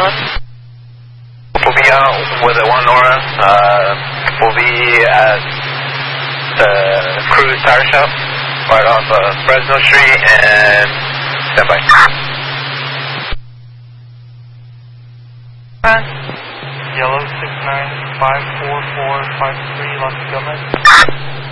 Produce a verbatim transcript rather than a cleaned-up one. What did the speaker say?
on? We'll be out with a one Nora. Uh, we'll be at the Cruise Tire Shop, right off uh, Fresno Street, and stand by. Yellow six nine five four four five three Los Gomez.